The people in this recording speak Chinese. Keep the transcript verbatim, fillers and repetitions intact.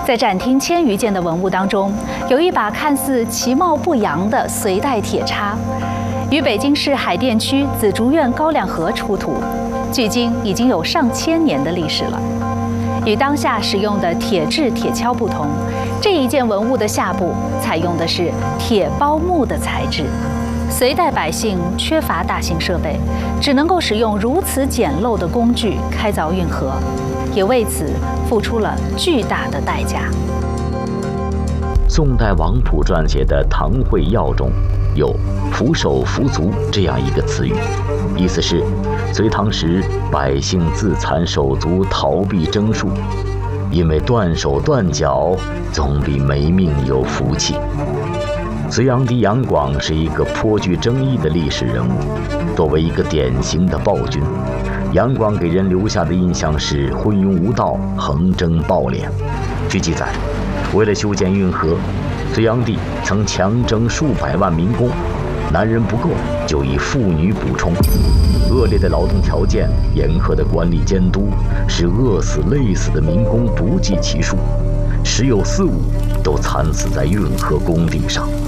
在展厅千余件的文物当中，有一把看似其貌不扬的隋代铁叉，于北京市海淀区紫竹院高粱河出土，距今已经有上千年的历史了。与当下使用的铁制铁锹不同，这一件文物的下部采用的是铁包木的材质。隋代百姓缺乏大型设备，只能够使用如此简陋的工具开凿运河，也为此付出了巨大的代价。 宋代王溥撰写的《唐会要》中有“俯首伏足”这样一个词语，意思是隋唐时百姓自残手足，逃避征戍，因为断手断脚总比没命有福气。隋炀帝杨广是一个颇具争议的历史人物，作为一个典型的暴君，杨广给人留下的印象是昏庸无道、横征暴敛。据记载，为了修建运河，隋炀帝曾强征数百万民工，男人不够就以妇女补充。恶劣的劳动条件、严苛的管理监督，使饿死累死的民工不计其数，十有四五都惨死在运河工地上。